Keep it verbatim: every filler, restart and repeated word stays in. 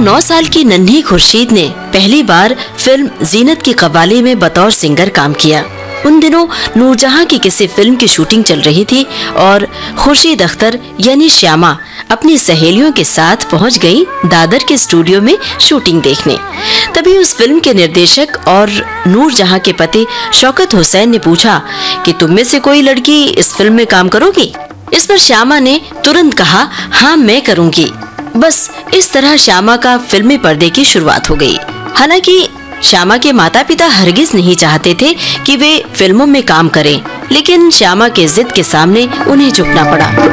नौ साल की नन्ही खुर्शीद ने पहली बार फिल्म जीनत की कव्वाली में बतौर सिंगर काम किया। उन दिनों नूरजहां की किसी फिल्म की शूटिंग चल रही थी और खुर्शीद अख्तर यानी श्यामा अपनी सहेलियों के साथ पहुंच गई दादर के स्टूडियो में शूटिंग देखने। तभी उस फिल्म के निर्देशक और नूरजहां के पति शौकत हुसैन ने पूछा कि तुम में से कोई लड़की इस फिल्म में काम करोगी? इस पर श्यामा ने तुरंत कहा, हाँ मैं करूंगी। बस इस तरह श्यामा का फिल्मी पर्दे की शुरुआत हो गई। हालांकि श्यामा के माता पिता हरगिज नहीं चाहते थे कि वे फिल्मों में काम करें, लेकिन श्यामा के जिद के सामने उन्हें झुकना पड़ा।